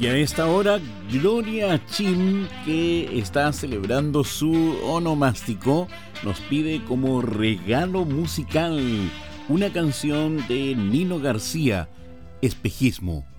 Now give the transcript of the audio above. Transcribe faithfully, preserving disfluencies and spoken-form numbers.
Y a esta hora, Gloria Chin, que está celebrando su onomástico, nos pide como regalo musical una canción de Nino García, Espejismo.